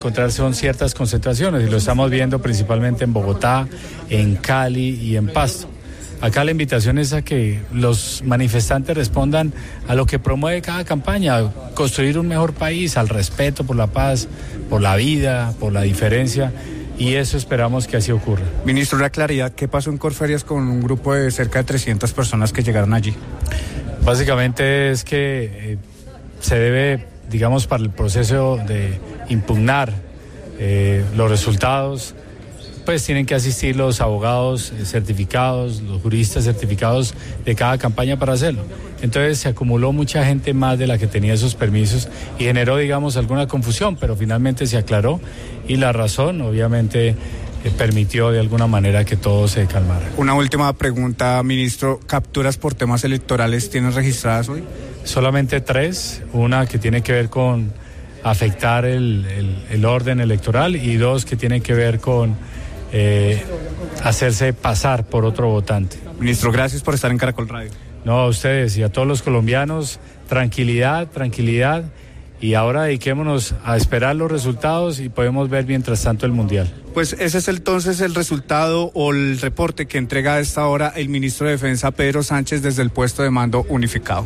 Encontrar son ciertas concentraciones y lo estamos viendo principalmente en Bogotá, en Cali y en Pasto. Acá la invitación es a que los manifestantes respondan a lo que promueve cada campaña, construir un mejor país, al respeto por la paz, por la vida, por la diferencia, y eso esperamos que así ocurra. Ministro, una claridad, ¿qué pasó en Corferias con un grupo de cerca de 300 personas que llegaron allí? Básicamente es que se debe, digamos, para el proceso de impugnar los resultados, pues tienen que asistir los abogados certificados, los juristas certificados de cada campaña para hacerlo. Entonces se acumuló mucha gente más de la que tenía esos permisos y generó, digamos, alguna confusión, pero finalmente se aclaró y la razón, obviamente, permitió de alguna manera que todo se calmara. Una última pregunta, ministro. ¿Capturas por temas electorales tienen registradas hoy? Solamente 3, una que tiene que ver con afectar el orden electoral y 2 que tienen que ver con hacerse pasar por otro votante. Ministro, gracias por estar en Caracol Radio. No, a ustedes y a todos los colombianos, tranquilidad, y ahora dediquémonos a esperar los resultados y podemos ver mientras tanto el Mundial. Pues ese es entonces el resultado o el reporte que entrega a esta hora el ministro de Defensa, Pedro Sánchez, desde el puesto de mando unificado.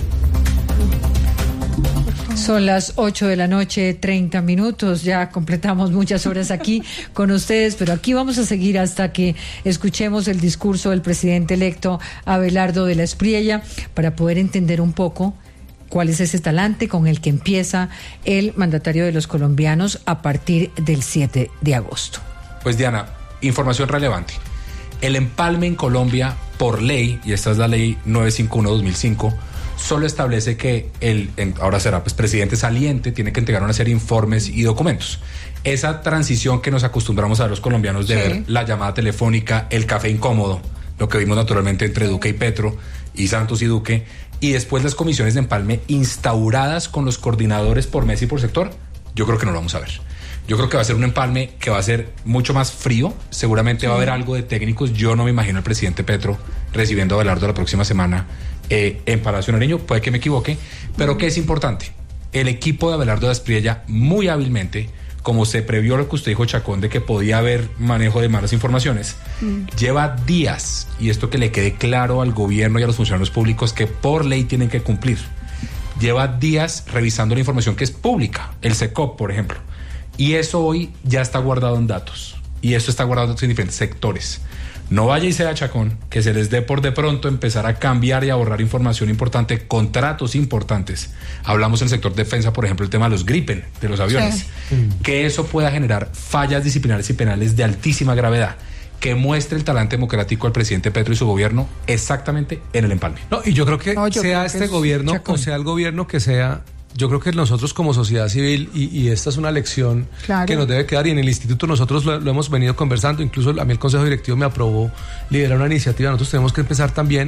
Son las 8 de la noche, 30 minutos, ya completamos muchas horas aquí con ustedes, pero aquí vamos a seguir hasta que escuchemos el discurso del presidente electo Abelardo de la Espriella para poder entender un poco cuál es ese talante con el que empieza el mandatario de los colombianos a partir del 7 de agosto. Pues Diana, información relevante. El empalme en Colombia, por ley, y esta es la ley 951/2005, solo establece que ahora será presidente saliente, tiene que entregar una serie de informes y documentos. Esa transición que nos acostumbramos a ver los colombianos de ver la llamada telefónica, el café incómodo, lo que vimos naturalmente entre Duque y Petro, y Santos y Duque, y después las comisiones de empalme instauradas con los coordinadores por mesa y por sector, yo creo que no lo vamos a ver. Yo creo que va a ser un empalme que va a ser mucho más frío, seguramente va a haber algo de técnicos. Yo no me imagino al presidente Petro recibiendo a Abelardo la próxima semana en Palacio Nariño, puede que me equivoque, pero ¿qué es importante? El equipo de Abelardo de la Espriella, muy hábilmente, como se previó lo que usted dijo, Chacón, de que podía haber manejo de malas informaciones, lleva días, y esto que le quede claro al gobierno y a los funcionarios públicos que por ley tienen que cumplir, lleva días revisando la información que es pública, el SECOP, por ejemplo, y eso hoy ya está guardado en datos, y eso está guardado en diferentes sectores. No vaya y sea, Chacón, que se les dé por de pronto empezar a cambiar y a borrar información importante, contratos importantes. Hablamos en el sector defensa, por ejemplo, el tema de los Gripen, de los aviones. Sí. Que eso pueda generar fallas disciplinarias y penales de altísima gravedad, que muestre el talante democrático al presidente Petro y su gobierno exactamente en el empalme. No, y yo creo que sea este gobierno, Chacón, o sea el gobierno que sea, yo creo que nosotros como sociedad civil, y esta es una lección que nos debe quedar, y en el instituto nosotros lo hemos venido conversando, incluso a mí el Consejo Directivo me aprobó liderar una iniciativa. Nosotros tenemos que empezar también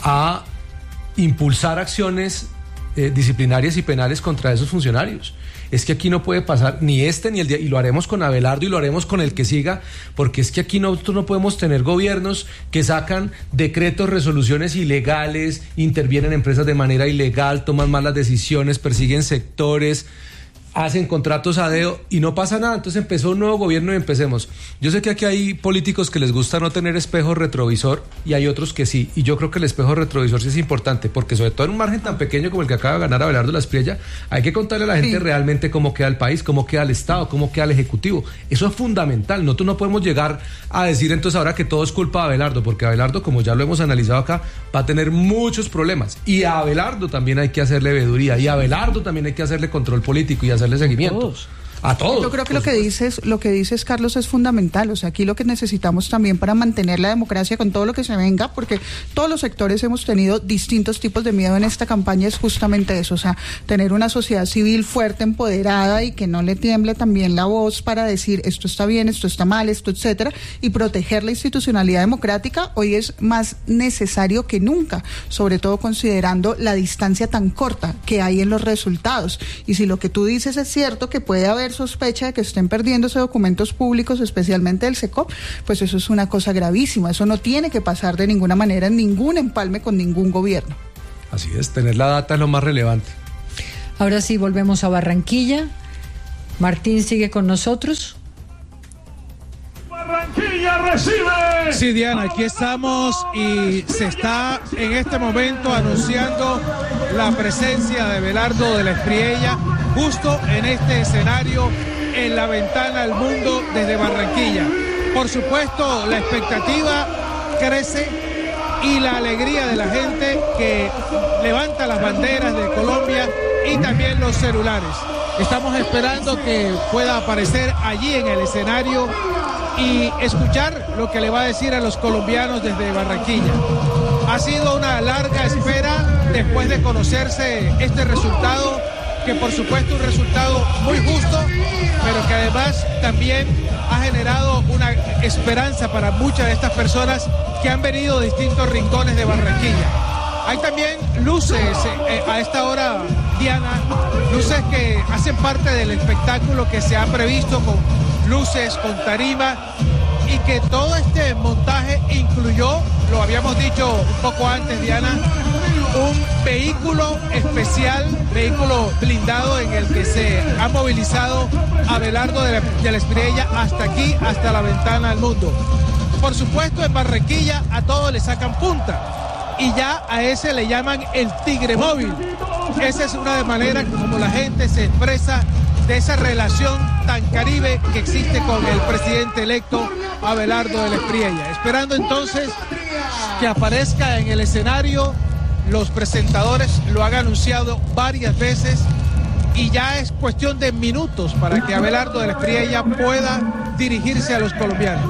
a impulsar acciones disciplinarias y penales contra esos funcionarios. Es que aquí no puede pasar ni ni el día, y lo haremos con Abelardo y lo haremos con el que siga, porque es que aquí nosotros no podemos tener gobiernos que sacan decretos, resoluciones ilegales, intervienen empresas de manera ilegal, toman malas decisiones, persiguen sectores, hacen contratos a dedo y no pasa nada. Entonces empezó un nuevo gobierno y empecemos. Yo sé que aquí hay políticos que les gusta no tener espejo retrovisor y hay otros que sí, y yo creo que el espejo retrovisor sí es importante, porque sobre todo en un margen tan pequeño como el que acaba de ganar Abelardo de la Espriella, hay que contarle a la gente realmente cómo queda el país, cómo queda el Estado, cómo queda el Ejecutivo. Eso es fundamental. Nosotros no podemos llegar a decir entonces ahora que todo es culpa de Abelardo, porque Abelardo, como ya lo hemos analizado acá, va a tener muchos problemas, y a Abelardo también hay que hacerle veeduría, y a Abelardo también hay que hacerle control político y hacerle seguimiento. A todos. Yo creo que lo que dices, Carlos, es fundamental. O sea, aquí lo que necesitamos también para mantener la democracia con todo lo que se venga, porque todos los sectores hemos tenido distintos tipos de miedo en esta campaña, es justamente eso. O sea, tener una sociedad civil fuerte, empoderada y que no le tiemble también la voz para decir esto está bien, esto está mal, esto, etcétera, y proteger la institucionalidad democrática hoy es más necesario que nunca, sobre todo considerando la distancia tan corta que hay en los resultados. Y si lo que tú dices es cierto, que puede haber sospecha de que estén perdiéndose documentos públicos, especialmente del SECOP, pues eso es una cosa gravísima. Eso no tiene que pasar de ninguna manera en ningún empalme con ningún gobierno. Así es, tener la data es lo más relevante. Ahora sí, volvemos a Barranquilla. Martín sigue con nosotros. Barranquilla recibe. Sí, Diana, aquí estamos y se está en este momento anunciando la presencia de Abelardo de la Espriella justo en este escenario, en la ventana al mundo desde Barranquilla. Por supuesto, la expectativa crece y la alegría de la gente que levanta las banderas de Colombia y también los celulares. Estamos esperando que pueda aparecer allí en el escenario y escuchar lo que le va a decir a los colombianos desde Barranquilla. Ha sido una larga espera después de conocerse este resultado, que por supuesto un resultado muy justo, pero que además también ha generado una esperanza para muchas de estas personas que han venido de distintos rincones de Barranquilla. Hay también luces a esta hora, Diana, luces que hacen parte del espectáculo que se ha previsto, con luces, con tarima, y que todo este montaje incluyó, lo habíamos dicho un poco antes, Diana, un vehículo especial, vehículo blindado en el que se ha movilizado a Abelardo de la Espriella hasta aquí, hasta la ventana al mundo. Por supuesto, en Barranquilla a todos le sacan punta y ya a ese le llaman el tigre móvil. Esa es una de maneras como la gente se expresa de esa relación tan caribe que existe con el presidente electo Abelardo de la Espriella. Esperando entonces que aparezca en el escenario. Los presentadores lo han anunciado varias veces y ya es cuestión de minutos para que Abelardo de la Espriella pueda dirigirse a los colombianos.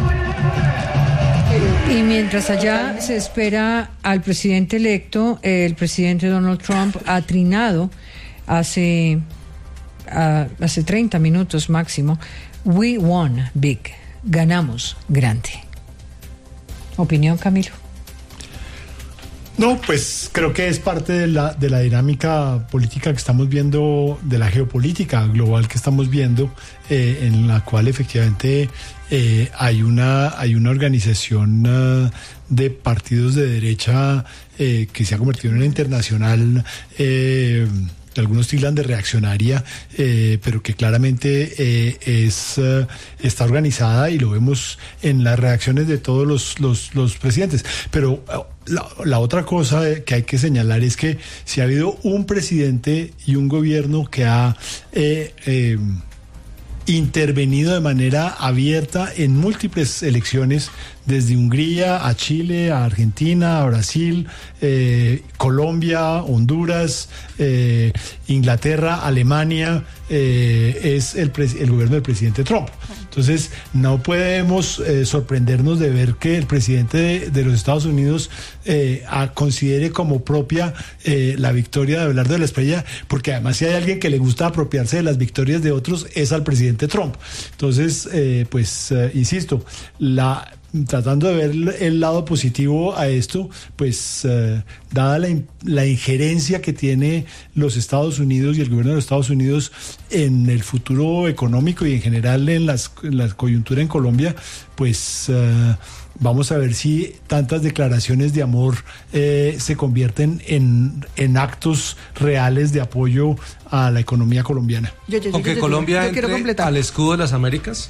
Y mientras allá se espera al presidente electo, el presidente Donald Trump ha trinado hace 30 minutos máximo: "We won big", ganamos grande. ¿Opinión, Camilo? No, pues creo que es parte de la dinámica política que estamos viendo, de la geopolítica global que estamos viendo, en la cual efectivamente hay una organización de partidos de derecha que se ha convertido en una internacional. Algunos tildan de reaccionaria, pero que claramente está organizada, y lo vemos en las reacciones de todos los presidentes. Pero la otra cosa que hay que señalar es que si ha habido un presidente y un gobierno que ha intervenido de manera abierta en múltiples elecciones, desde Hungría a Chile, a Argentina, a Brasil, Colombia, Honduras, Inglaterra, Alemania, es el gobierno del presidente Trump. Entonces, no podemos sorprendernos de ver que el presidente de los Estados Unidos considere como propia la victoria de Abelardo de la Espriella, porque además, si hay alguien que le gusta apropiarse de las victorias de otros, es al presidente Trump. Entonces, insisto, tratando de ver el lado positivo a esto, pues dada la injerencia que tiene los Estados Unidos y el gobierno de los Estados Unidos en el futuro económico y en general en la coyuntura en Colombia, pues vamos a ver si tantas declaraciones de amor se convierten en actos reales de apoyo a la economía colombiana. Aunque Colombia entre al escudo de las Américas,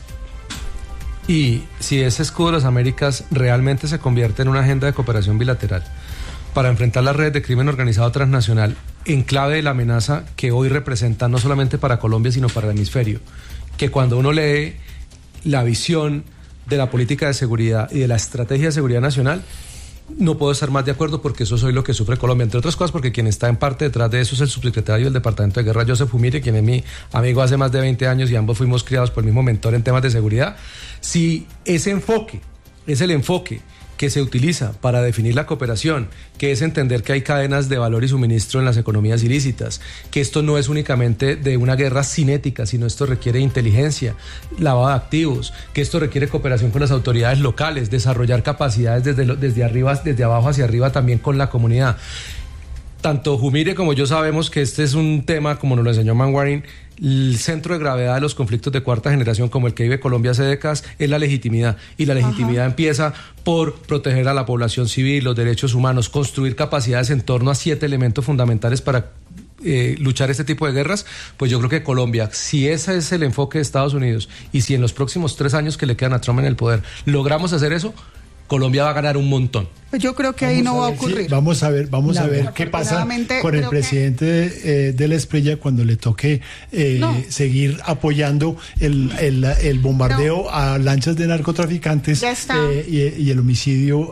y si ese escudo de las Américas realmente se convierte en una agenda de cooperación bilateral para enfrentar las redes de crimen organizado transnacional en clave de la amenaza que hoy representa no solamente para Colombia sino para el hemisferio, que cuando uno lee la visión de la política de seguridad y de la estrategia de seguridad nacional, no puedo estar más de acuerdo, porque eso es hoy lo que sufre Colombia, entre otras cosas porque quien está en parte detrás de eso es el subsecretario del Departamento de Guerra, Joseph Humire, quien es mi amigo hace más de 20 años y ambos fuimos criados por el mismo mentor en temas de seguridad. Si ese enfoque es el enfoque que se utiliza para definir la cooperación, que es entender que hay cadenas de valor y suministro en las economías ilícitas, que esto no es únicamente de una guerra cinética, sino esto requiere inteligencia, lavado de activos, que esto requiere cooperación con las autoridades locales, desarrollar capacidades desde arriba, desde abajo hacia arriba, también con la comunidad. Tanto Humire como yo sabemos que este es un tema, como nos lo enseñó Manwaring, el centro de gravedad de los conflictos de cuarta generación como el que vive Colombia hace décadas es la legitimidad, y la legitimidad empieza por proteger a la población civil, los derechos humanos, construir capacidades en torno a 7 elementos fundamentales para luchar este tipo de guerras, pues yo creo que Colombia, si ese es el enfoque de Estados Unidos y si en los próximos 3 años que le quedan a Trump en el poder logramos hacer eso, Colombia va a ganar un montón. Yo creo que ahí no va a ocurrir. Sí, vamos a ver qué pasa con el presidente de la Espriella cuando le toque seguir apoyando el bombardeo a lanchas de narcotraficantes y el homicidio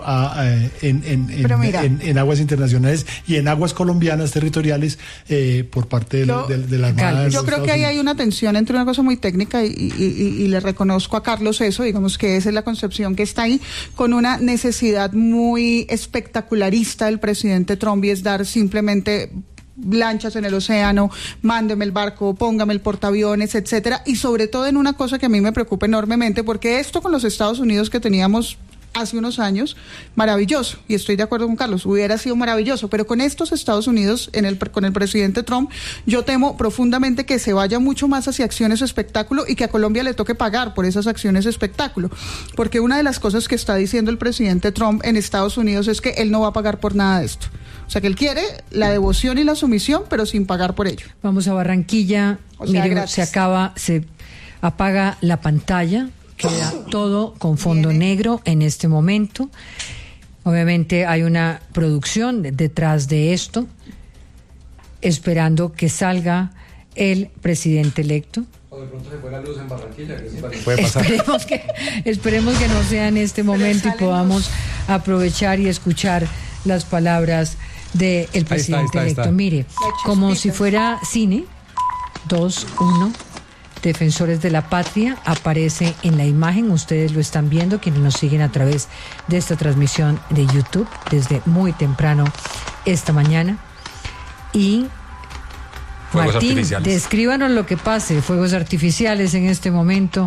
en aguas internacionales y en aguas colombianas territoriales por parte de la Armada. Yo creo que ahí hay una tensión entre una cosa muy técnica y le reconozco a Carlos eso, digamos que esa es la concepción que está ahí, con una necesidad muy espectacularista del presidente Trump, y es dar simplemente lanchas en el océano, mándeme el barco, póngame el portaaviones, etcétera, y sobre todo en una cosa que a mí me preocupa enormemente, porque esto con los Estados Unidos que teníamos hace unos años, maravilloso, y estoy de acuerdo con Carlos, hubiera sido maravilloso, pero con estos Estados Unidos, con el presidente Trump, yo temo profundamente que se vaya mucho más hacia acciones espectáculo y que a Colombia le toque pagar por esas acciones espectáculo, porque una de las cosas que está diciendo el presidente Trump en Estados Unidos es que él no va a pagar por nada de esto, o sea que él quiere la devoción y la sumisión, pero sin pagar por ello. Vamos a Barranquilla, mire, se apaga la pantalla, queda todo con fondo negro en este momento. Obviamente hay una producción detrás de esto, esperando que salga el presidente electo. O de pronto se fue la luz en Barranquilla, que puede pasar. Esperemos que no sea en este momento y podamos aprovechar y escuchar las palabras del presidente electo. Mire, como si fuera cine, 2, 1... Defensores de la Patria aparece en la imagen, ustedes lo están viendo, quienes nos siguen a través de esta transmisión de YouTube desde muy temprano esta mañana. Y Martín, descríbanos lo que pase, fuegos artificiales en este momento.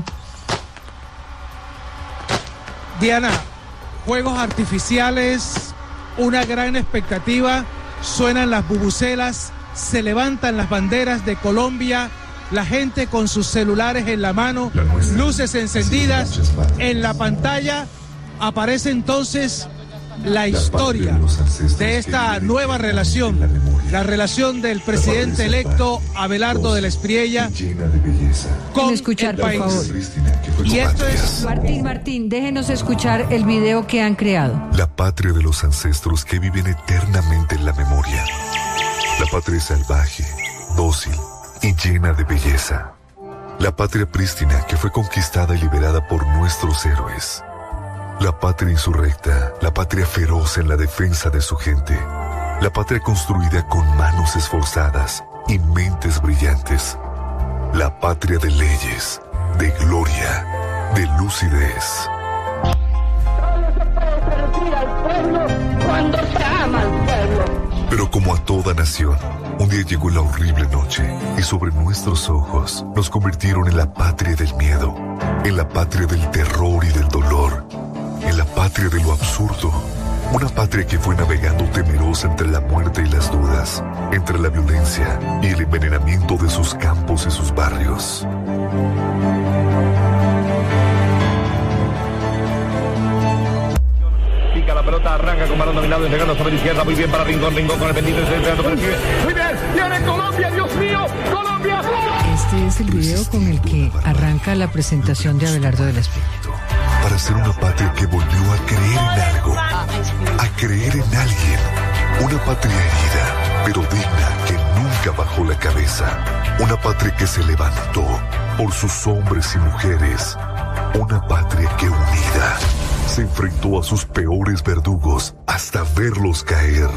Diana, fuegos artificiales, una gran expectativa, suenan las bubucelas, se levantan las banderas de Colombia, la gente con sus celulares en la mano, luces encendidas, en la pantalla aparece entonces la historia de esta nueva relación, la relación del presidente electo Abelardo de la Espriella con escuchar, el país. Por favor. Y esto es... Martín, déjenos escuchar el video que han creado. La patria de los ancestros que viven eternamente en la memoria. La patria salvaje, dócil y llena de belleza. La patria prístina que fue conquistada y liberada por nuestros héroes. La patria insurrecta, la patria feroz en la defensa de su gente. La patria construida con manos esforzadas y mentes brillantes. La patria de leyes, de gloria, de lucidez. Cuando se ama al pueblo. Pero como a toda nación, un día llegó la horrible noche y sobre nuestros ojos nos convirtieron en la patria del miedo, en la patria del terror y del dolor, en la patria de lo absurdo, una patria que fue navegando temerosa entre la muerte y las dudas, entre la violencia y el envenenamiento de sus campos y sus barrios. La pelota arranca con balón dominado, entregando sobre la izquierda, muy bien para Rincón con el pendiente, entregando para el pibe. Muy bien, viene Colombia, Dios mío, Colombia. Este es el video con el que arranca la presentación de Abelardo de la Espriella. Para ser una patria que volvió a creer en algo, a creer en alguien, una patria herida, pero digna, que nunca bajó la cabeza, una patria que se levantó por sus hombres y mujeres, una patria que unida se enfrentó a sus peores verdugos hasta verlos caer.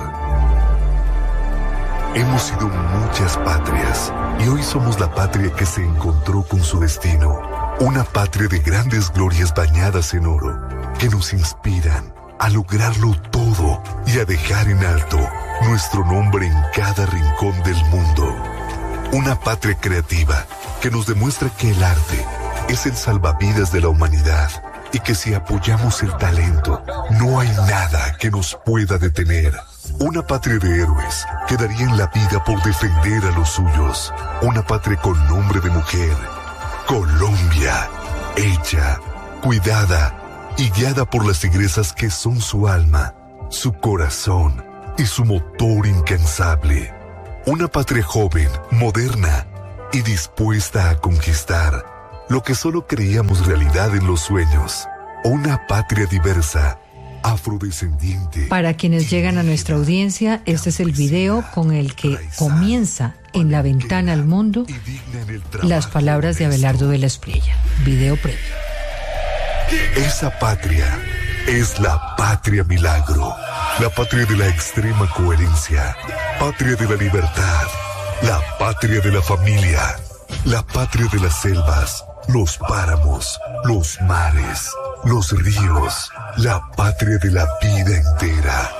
Hemos sido muchas patrias y hoy somos la patria que se encontró con su destino. Una patria de grandes glorias bañadas en oro que nos inspiran a lograrlo todo y a dejar en alto nuestro nombre en cada rincón del mundo. Una patria creativa que nos demuestra que el arte es el salvavidas de la humanidad y que si apoyamos el talento, no hay nada que nos pueda detener. Una patria de héroes que darían la vida por defender a los suyos. Una patria con nombre de mujer. Colombia, hecha, cuidada y guiada por las tigresas que son su alma, su corazón y su motor incansable. Una patria joven, moderna y dispuesta a conquistar lo que solo creíamos realidad en los sueños. Una patria diversa, afrodescendiente. Para quienes llegan a nuestra audiencia, este es el video con el que comienza en La Ventana al Mundo las palabras de Abelardo de la Espriella. Video previo. Esa patria es la patria milagro, la patria de la extrema coherencia, patria de la libertad, la patria de la familia, la patria de las selvas, los páramos, los mares, los ríos, la patria de la vida entera.